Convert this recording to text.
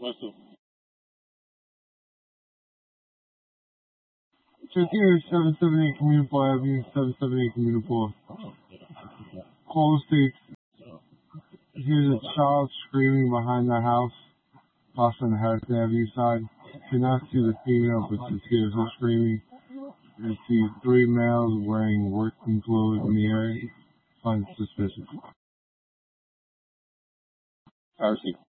So here is 778 Communipaw Avenue, 778 Communipaw. Call the state. Here's a child screaming behind the house, crossing the Harrison Avenue side. Cannot see the female, but just hears her screaming. You see 3 males wearing working clothes in the area. Find suspicious. Piracy.